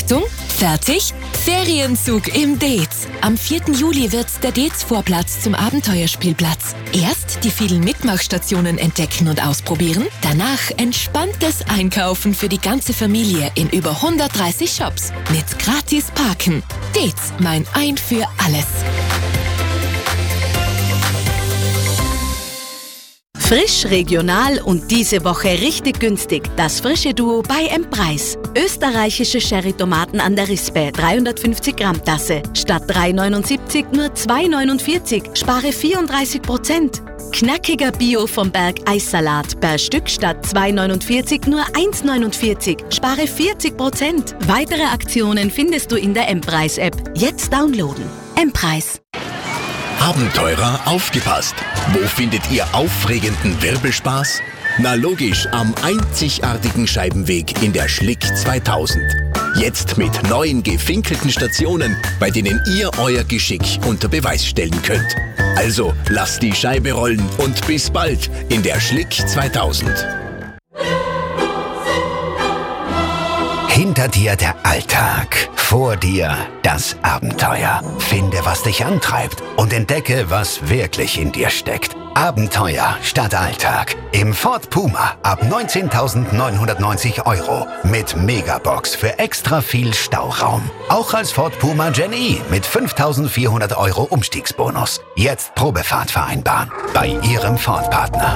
Achtung, fertig? Ferienzug im Dez. Am 4. Juli wird der Dez-Vorplatz zum Abenteuerspielplatz. Erst die vielen Mitmachstationen entdecken und ausprobieren, danach entspanntes Einkaufen für die ganze Familie in über 130 Shops mit gratis Parken. Dez, mein Ein für alles. Frisch, regional und diese Woche richtig günstig. Das frische Duo bei M-Preis. Österreichische Sherry-Tomaten an der Rispe, 350 Gramm Tasse. Statt 3,79 nur 2,49. Spare 34%. Knackiger Bio vom Berg Eissalat. Per Stück statt 2,49 nur 1,49. Spare 40%. Weitere Aktionen findest du in der M-Preis-App. Jetzt downloaden. M-Preis. Abenteurer, aufgepasst! Wo findet ihr aufregenden Wirbelspaß? Na logisch, am einzigartigen Scheibenweg in der Schlick 2000. Jetzt mit neuen gefinkelten Stationen, bei denen ihr euer Geschick unter Beweis stellen könnt. Also lasst die Scheibe rollen und bis bald in der Schlick 2000. Hinter dir der Alltag, vor dir das Abenteuer. Finde, was dich antreibt und entdecke, was wirklich in dir steckt. Abenteuer statt Alltag. Im Ford Puma ab 19.990 € mit Megabox für extra viel Stauraum. Auch als Ford Puma Gen E mit 5.400 € Umstiegsbonus. Jetzt Probefahrt vereinbaren bei Ihrem Ford-Partner.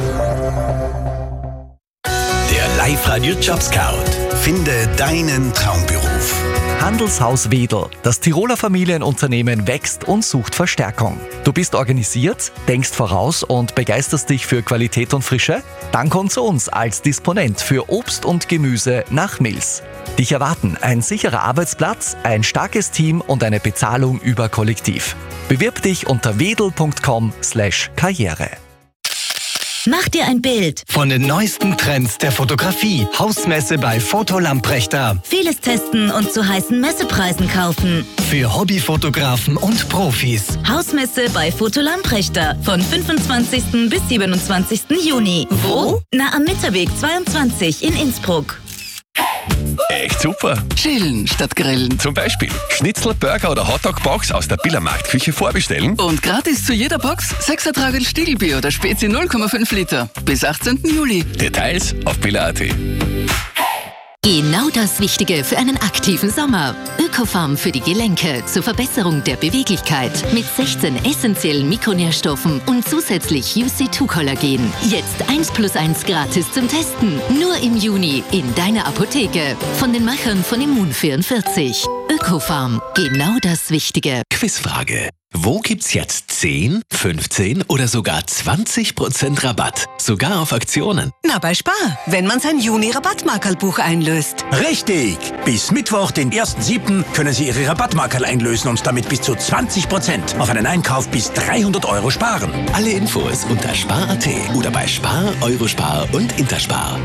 Der Live-Radio Job Scout. Finde deinen Traumberuf. Handelshaus Wedel. Das Tiroler Familienunternehmen wächst und sucht Verstärkung. Du bist organisiert, denkst voraus und begeisterst dich für Qualität und Frische? Dann komm zu uns als Disponent für Obst und Gemüse nach Mills. Dich erwarten ein sicherer Arbeitsplatz, ein starkes Team und eine Bezahlung über Kollektiv. Bewirb dich unter wedel.com/karriere. Mach dir ein Bild. Von den neuesten Trends der Fotografie. Hausmesse bei Foto Lamprechter. Vieles testen und zu heißen Messepreisen kaufen. Für Hobbyfotografen und Profis. Hausmesse bei Foto Lamprechter von 25. bis 27. Juni. Wo? Na, am Mitterweg 22 in Innsbruck. Echt super. Chillen statt grillen. Zum Beispiel Schnitzel, Burger oder Hotdog-Box aus der Billermarktküche vorbestellen. Und gratis zu jeder Box 6er Tragel Stiegelbier oder Spezi 0,5 Liter. Bis 18. Juli. Details auf biller.at. Genau das Wichtige für einen aktiven Sommer. Ökofarm für die Gelenke zur Verbesserung der Beweglichkeit mit 16 essentiellen Mikronährstoffen und zusätzlich UC2-Kollagen. Jetzt 1+1 gratis zum Testen. Nur im Juni in deiner Apotheke. Von den Machern von Immun44. Ökofarm. Genau das Wichtige. Quizfrage. Wo gibt's jetzt 10, 15 oder sogar 20% Rabatt? Sogar auf Aktionen. Na, bei Spar, wenn man sein Juni-Rabattmarkerlbuch einlöst. Richtig! Bis Mittwoch, den 1.7. können Sie Ihre Rabattmarkerl einlösen und damit bis zu 20% auf einen Einkauf bis 300 € sparen. Alle Infos unter spar.at oder bei Spar, Eurospar und Interspar.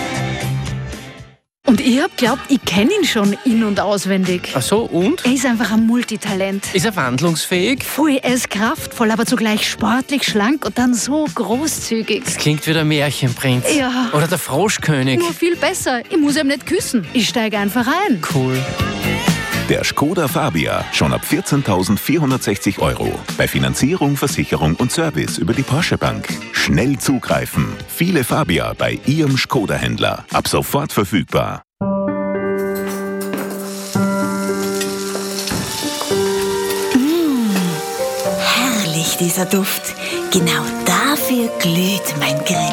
Und ich hab glaubt, ich kenne ihn schon in- und auswendig. Ach so, und? Er ist einfach ein Multitalent. Ist er wandlungsfähig? Voll, er ist kraftvoll, aber zugleich sportlich, schlank und dann so großzügig. Das klingt wie der Märchenprinz. Ja. Oder der Froschkönig. Nur viel besser. Ich muss ihm nicht küssen. Ich steige einfach ein. Cool. Der Skoda Fabia, schon ab 14.460 €. Bei Finanzierung, Versicherung und Service über die Porsche Bank. Schnell zugreifen. Viele Fabia bei Ihrem Skoda-Händler. Ab sofort verfügbar. Herrlich, dieser Duft. Genau dafür glüht mein Grill.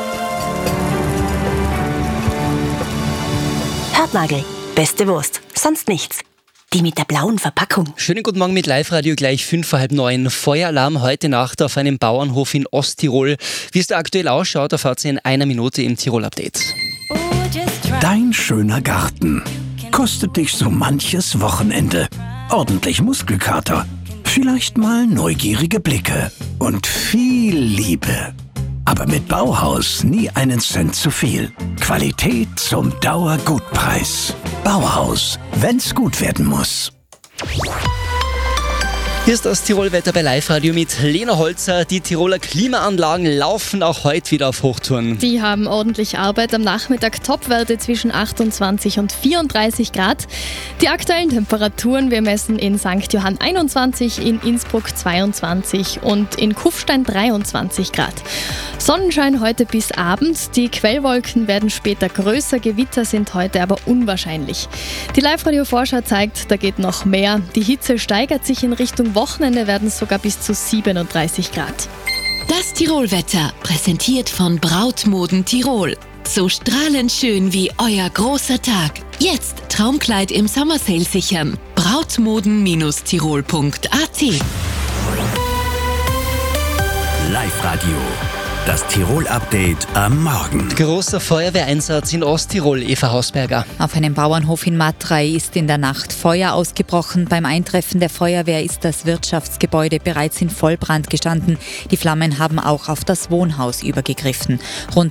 Hörtnagel. Beste Wurst. Sonst nichts. Die mit der blauen Verpackung. Schönen guten Morgen mit Live-Radio, gleich 8:05. Feueralarm heute Nacht auf einem Bauernhof in Osttirol. Wie es da aktuell ausschaut, erfahrt ihr in einer Minute im Tirol-Update. Dein schöner Garten kostet dich so manches Wochenende. Ordentlich Muskelkater, vielleicht mal neugierige Blicke und viel Liebe. Aber mit Bauhaus nie einen Cent zu viel. Qualität zum Dauergutpreis. Bauhaus, wenn's gut werden muss. Hier ist das Tirol-Wetter bei Live-Radio mit Lena Holzer. Die Tiroler Klimaanlagen laufen auch heute wieder auf Hochtouren. Die haben ordentlich Arbeit. Am Nachmittag Topwerte zwischen 28 und 34 Grad. Die aktuellen Temperaturen, wir messen in St. Johann 21, in Innsbruck 22 und in Kufstein 23 Grad. Sonnenschein heute bis Abend. Die Quellwolken werden später größer. Gewitter sind heute aber unwahrscheinlich. Die Live-Radio-Vorschau zeigt, da geht noch mehr. Die Hitze steigert sich in Richtung Wochenende, werden es sogar bis zu 37 Grad. Das Tirolwetter, präsentiert von Brautmoden Tirol. So strahlend schön wie euer großer Tag. Jetzt Traumkleid im Sommersale sichern. Brautmoden-tirol.at. Live-Radio. Das Tirol-Update am Morgen. Großer Feuerwehreinsatz in Osttirol, Eva Hausberger. Auf einem Bauernhof in Matrei ist in der Nacht Feuer ausgebrochen. Beim Eintreffen der Feuerwehr ist das Wirtschaftsgebäude bereits in Vollbrand gestanden. Die Flammen haben auch auf das Wohnhaus übergegriffen. Rund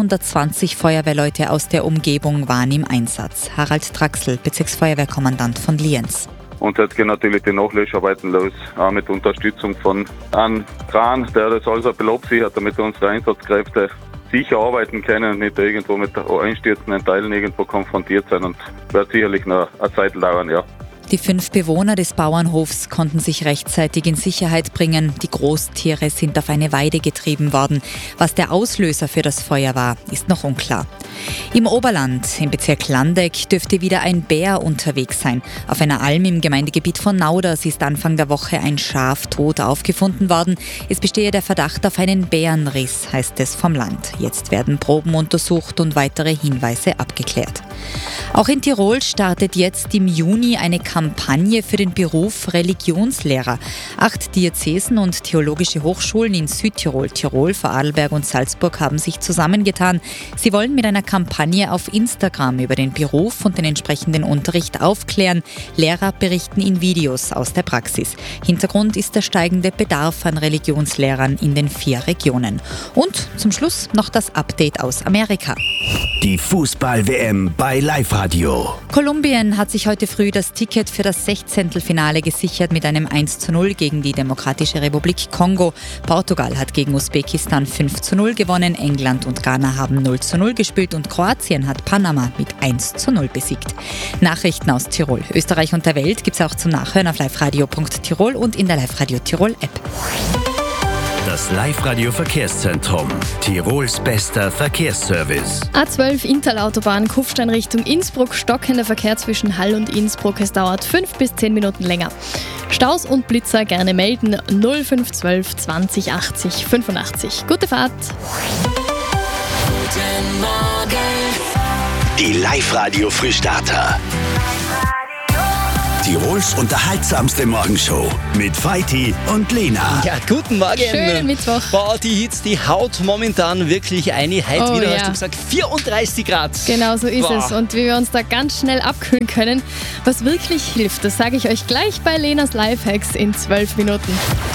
220 Feuerwehrleute aus der Umgebung waren im Einsatz. Harald Traxel, Bezirksfeuerwehrkommandant von Lienz. Und jetzt gehen natürlich die Nachlöscharbeiten los, auch mit Unterstützung von einem Kran, der das alles ein bisschen absichert, damit unsere Einsatzkräfte sicher arbeiten können und nicht irgendwo mit einstürzenden Teilen irgendwo konfrontiert sein. Und wird sicherlich noch eine Zeit dauern, ja. Die 5 Bewohner des Bauernhofs konnten sich rechtzeitig in Sicherheit bringen. Die Großtiere sind auf eine Weide getrieben worden. Was der Auslöser für das Feuer war, ist noch unklar. Im Oberland, im Bezirk Landeck, dürfte wieder ein Bär unterwegs sein. Auf einer Alm im Gemeindegebiet von Nauders ist Anfang der Woche ein Schaf tot aufgefunden worden. Es bestehe der Verdacht auf einen Bärenriss, heißt es vom Land. Jetzt werden Proben untersucht und weitere Hinweise abgeklärt. Auch in Tirol startet jetzt im Juni eine Kampagne für den Beruf Religionslehrer. 8 Diözesen und theologische Hochschulen in Südtirol, Tirol, Vorarlberg und Salzburg haben sich zusammengetan. Sie wollen mit einer Kampagne auf Instagram über den Beruf und den entsprechenden Unterricht aufklären. Lehrer berichten in Videos aus der Praxis. Hintergrund ist der steigende Bedarf an Religionslehrern in den 4 Regionen. Und zum Schluss noch das Update aus Amerika. Die Fußball-WM bei Live-Radio. Kolumbien hat sich heute früh das Ticket für das 16. gesichert mit einem 1:0 gegen die Demokratische Republik Kongo. Portugal hat gegen Usbekistan 5:0 gewonnen, England und Ghana haben 0:0 gespielt und Kroatien hat Panama mit 1:0 besiegt. Nachrichten aus Tirol, Österreich und der Welt gibt es auch zum Nachhören auf liveradio.tirol und in der Live-Radio Tirol App. Das Live-Radio-Verkehrszentrum. Tirols bester Verkehrsservice. A12 Interlautobahn Kufstein Richtung Innsbruck. Stockender Verkehr zwischen Hall und Innsbruck. Es dauert 5 bis 10 Minuten länger. Staus und Blitzer gerne melden. 0512 20 80 85. Gute Fahrt. Guten Morgen. Die Live-Radio-Frühstarter. Tirols unterhaltsamste Morgenshow mit Feiti und Lena. Ja, guten Morgen. Schönen Mittwoch. Boah, die Hitze, die haut momentan wirklich eine. Heute wieder, ja. hast du gesagt, 34 Grad. Genau so ist Boah. es. Und wie wir uns da ganz schnell abkühlen können, was wirklich hilft, das sage ich euch gleich bei Lenas Lifehacks in 12 Minuten.